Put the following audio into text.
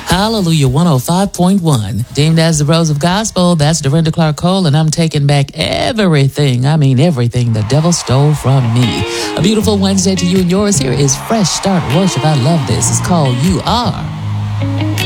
Hallelujah 105.1. Deemed as the Rose of Gospel, that's Dorinda Clark Cole, and I'm taking back everything, everything the devil stole from me. A beautiful Wednesday to you and yours. Here is Fresh Start Worship. I love this. It's called You Are.